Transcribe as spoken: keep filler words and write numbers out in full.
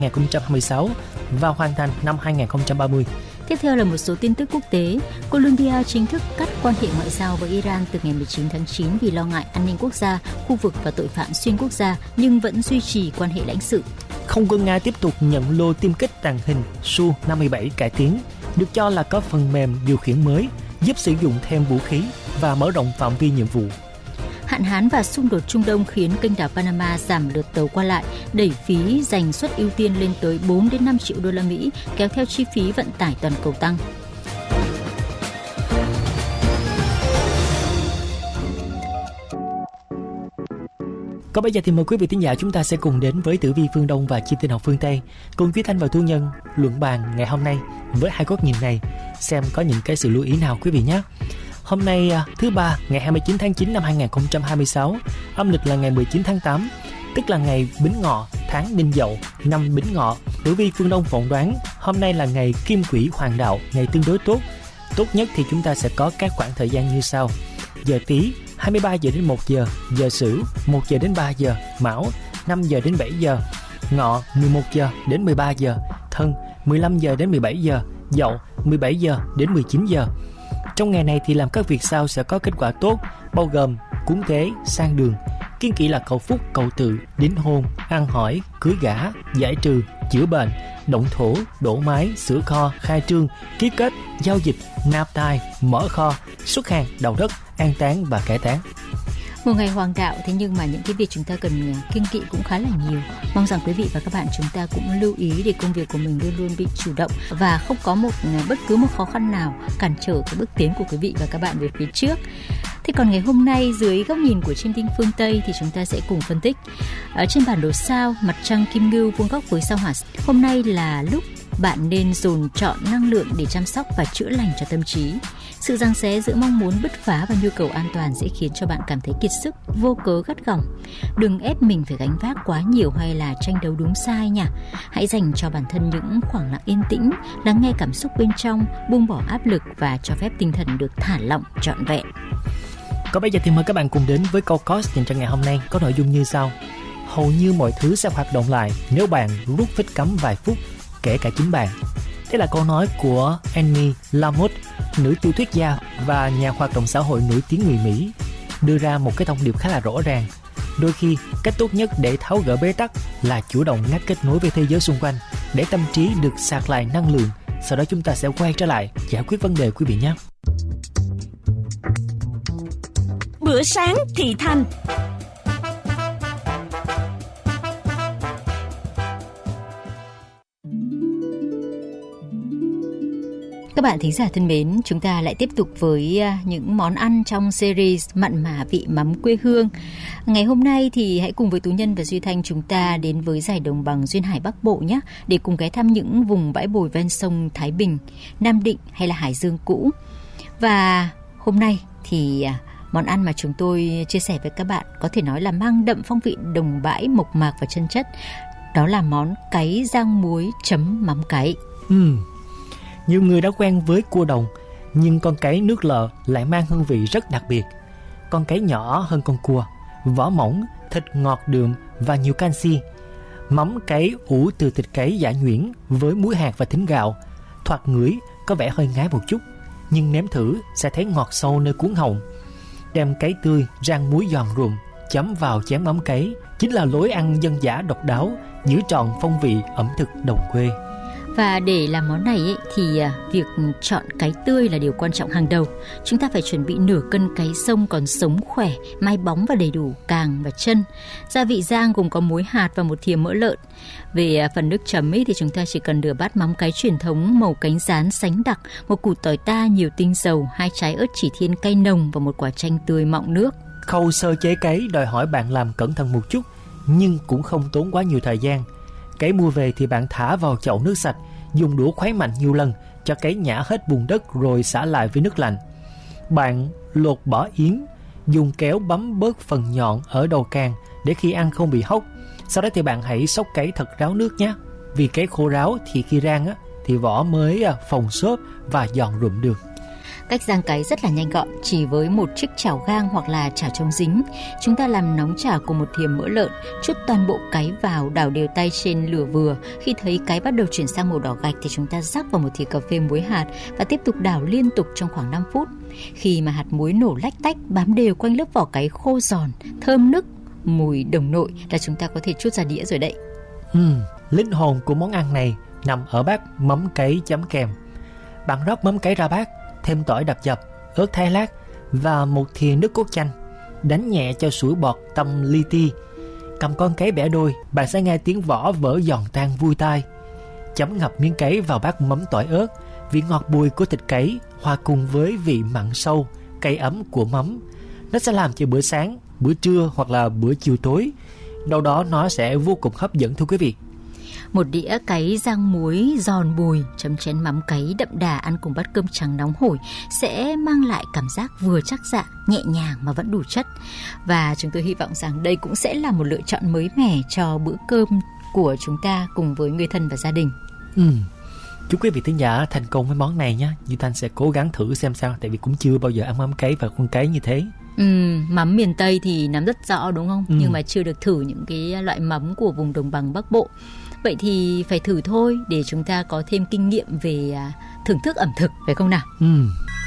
hai không hai sáu và hoàn thành năm hai không ba mươi. Tiếp theo là một số tin tức quốc tế. Colombia chính thức cắt quan hệ ngoại giao với Iran từ ngày mười chín tháng chín vì lo ngại an ninh quốc gia, khu vực và tội phạm xuyên quốc gia, nhưng vẫn duy trì quan hệ lãnh sự. Không quân Nga tiếp tục nhận lô tiêm kích tàng hình Su năm mươi bảy cải tiến, được cho là có phần mềm điều khiển mới, giúp sử dụng thêm vũ khí và mở rộng phạm vi nhiệm vụ. Hạn hán và xung đột Trung Đông khiến kênh đảo Panama giảm lượt tàu qua lại, đẩy phí dành suất ưu tiên lên tới bốn đến năm triệu đô la Mỹ, kéo theo chi phí vận tải toàn cầu tăng. Còn bây giờ thì mời quý vị thính giả chúng ta sẽ cùng đến với tử vi phương Đông và chim tinh học phương Tây, cùng Duy Thanh và Thu Nhân luận bàn ngày hôm nay với hai góc nhìn này, xem có những cái sự lưu ý nào quý vị nhé. Hôm nay thứ ba ngày hai mươi chín tháng chín năm hai không hai sáu, âm lịch là ngày mười chín tháng tám, tức là ngày Bính Ngọ, tháng Đinh Dậu, năm Bính Ngọ. Tử vi phương Đông phỏng đoán hôm nay là ngày Kim Quỹ Hoàng Đạo, ngày tương đối tốt. Tốt nhất thì chúng ta sẽ có các khoảng thời gian như sau: giờ Tý hai mươi ba giờ đến một giờ, giờ Sửu một giờ đến ba giờ, Mão năm giờ đến bảy giờ, Ngọ mười một giờ đến mười ba giờ, Thân mười lăm giờ đến mười bảy giờ, Dậu mười bảy giờ đến mười chín giờ. Trong ngày này thì làm các việc sau sẽ có kết quả tốt, bao gồm cúng tế, sang đường, kiêng kỵ là cầu phúc, cầu tự, đính hôn, ăn hỏi, cưới gả, giải trừ, chữa bệnh, động thổ, đổ mái, sửa kho, khai trương, ký kết, giao dịch, nạp tài, mở kho, xuất hàng, đào đất, an táng và cải táng. Một ngày hoàng đạo, thế nhưng mà những cái việc chúng ta cần kiêng kỵ cũng khá là nhiều. Mong rằng quý vị và các bạn chúng ta cũng lưu ý để công việc của mình luôn luôn bị chủ động và không có một bất cứ một khó khăn nào cản trở cái bước tiến của quý vị và các bạn về phía trước. Thế còn ngày hôm nay, dưới góc nhìn của chiêm tinh phương Tây thì chúng ta sẽ cùng phân tích. Ở trên bản đồ sao, mặt trăng Kim Ngưu vuông góc với sao Hỏa. Hôm nay là lúc bạn nên dồn trọn năng lượng để chăm sóc và chữa lành cho tâm trí. Sự giằng xé giữa mong muốn bứt phá và nhu cầu an toàn sẽ khiến cho bạn cảm thấy kiệt sức, vô cớ gắt gỏng. Đừng ép mình phải gánh vác quá nhiều hay là tranh đấu đúng sai nha. Hãy dành cho bản thân những khoảng lặng yên tĩnh, lắng nghe cảm xúc bên trong, buông bỏ áp lực và cho phép tinh thần được thả lỏng trọn vẹn. Còn bây giờ thì mời các bạn cùng đến với câu cost dành cho ngày hôm nay, có nội dung như sau: hầu như mọi thứ sẽ hoạt động lại nếu bạn rút phích cắm vài phút, kể cả chính bạn. Đây là câu nói của Annie Lamott, nữ tiểu thuyết gia và nhà hoạt động xã hội nổi tiếng người Mỹ, đưa ra một cái thông điệp khá là rõ ràng. Đôi khi, cách tốt nhất để tháo gỡ bế tắc là chủ động ngắt kết nối với thế giới xung quanh, để tâm trí được sạc lại năng lượng. Sau đó chúng ta sẽ quay trở lại giải quyết vấn đề quý vị nhé. Bữa sáng thị thành. Các bạn thính giả thân mến, chúng ta lại tiếp tục với những món ăn trong series Mặn mà vị mắm quê hương. Ngày hôm nay thì hãy cùng với Tú Nhân và Duy Thanh chúng ta đến với giải đồng bằng Duyên Hải Bắc Bộ nhé, để cùng ghé thăm những vùng bãi bồi ven sông Thái Bình, Nam Định hay là Hải Dương cũ. Và hôm nay thì món ăn mà chúng tôi chia sẻ với các bạn có thể nói là mang đậm phong vị đồng bãi, mộc mạc và chân chất. Đó là món cáy rang muối chấm mắm cáy. Ừ. Nhiều người đã quen với cua đồng, nhưng con cáy nước lợ lại mang hương vị rất đặc biệt. Con cáy nhỏ hơn con cua, vỏ mỏng, thịt ngọt đượm và nhiều canxi. Mắm cáy ủ từ thịt cáy giã nhuyễn với muối hạt và thính gạo. Thoạt ngửi có vẻ hơi ngái một chút, nhưng nếm thử sẽ thấy ngọt sâu nơi cuống họng. Đem cáy tươi rang muối giòn rụm, chấm vào chén mắm cáy chính là lối ăn dân dã độc đáo, giữ trọn phong vị ẩm thực đồng quê. Và để làm món này ấy, thì việc chọn cáy tươi là điều quan trọng hàng đầu. Chúng ta phải chuẩn bị nửa cân cáy sông còn sống khỏe, mai bóng và đầy đủ càng và chân. Gia vị rang gồm có muối hạt và một thìa mỡ lợn. Về phần nước chấm ấy, thì chúng ta chỉ cần nửa bát mắm cáy truyền thống màu cánh gián sánh đặc, một củ tỏi ta nhiều tinh dầu, hai trái ớt chỉ thiên cay nồng và một quả chanh tươi mọng nước. Khâu sơ chế cáy đòi hỏi bạn làm cẩn thận một chút, nhưng cũng không tốn quá nhiều thời gian. Cáy mua về thì bạn thả vào chậu nước sạch, dùng đũa khuấy mạnh nhiều lần cho cáy nhả hết bùn đất rồi xả lại với nước lạnh. Bạn lột bỏ yến, dùng kéo bấm bớt phần nhọn ở đầu càng để khi ăn không bị hốc. Sau đó thì bạn hãy xóc cáy thật ráo nước nhé. Vì cáy khô ráo thì khi rang á, thì vỏ mới phồng xốp và giòn rụm được. Cách rang cáy rất là nhanh gọn, chỉ với một chiếc chảo gang hoặc là chảo chống dính. Chúng ta làm nóng chảo cùng một thìa mỡ lợn, trút toàn bộ cáy vào, đảo đều tay trên lửa vừa. Khi thấy cáy bắt đầu chuyển sang màu đỏ gạch thì chúng ta rắc vào một thìa cà phê muối hạt và tiếp tục đảo liên tục trong khoảng năm phút. Khi mà hạt muối nổ lách tách, bám đều quanh lớp vỏ cáy khô giòn, thơm nức, mùi đồng nội là chúng ta có thể trút ra đĩa rồi đấy. Ừ, linh hồn của món ăn này nằm ở bát mắm cấy chấm kèm. Bạn rót mắm cấy ra bát, thêm tỏi đập dập, ớt thái lát và một thìa nước cốt chanh. Đánh nhẹ cho sủi bọt tăm li ti. Cầm con cấy bẻ đôi, bạn sẽ nghe tiếng vỏ vỡ giòn tan vui tai. Chấm ngập miếng cấy vào bát mắm tỏi ớt. Vị ngọt bùi của thịt cấy hòa cùng với vị mặn sâu, cay ấm của mắm. Nó sẽ làm cho bữa sáng, bữa trưa hoặc là bữa chiều tối, đâu đó nó sẽ vô cùng hấp dẫn thưa quý vị. Một đĩa cáy rang muối giòn bùi chấm chén mắm cáy đậm đà ăn cùng bát cơm trắng nóng hổi sẽ mang lại cảm giác vừa chắc dạ, nhẹ nhàng mà vẫn đủ chất. Và chúng tôi hy vọng rằng đây cũng sẽ là một lựa chọn mới mẻ cho bữa cơm của chúng ta cùng với người thân và gia đình. Ừ. Chúc quý vị thính giả thành công với món này nhé. Duy Thanh sẽ cố gắng thử xem sao, tại vì cũng chưa bao giờ ăn mắm cấy và con cấy như thế. Ừ, mắm miền Tây thì nắm rất rõ đúng không? Ừ. Nhưng mà chưa được thử những cái loại mắm của vùng đồng bằng Bắc Bộ. Vậy thì phải thử thôi để chúng ta có thêm kinh nghiệm về thưởng thức ẩm thực, phải không nào? Ừ.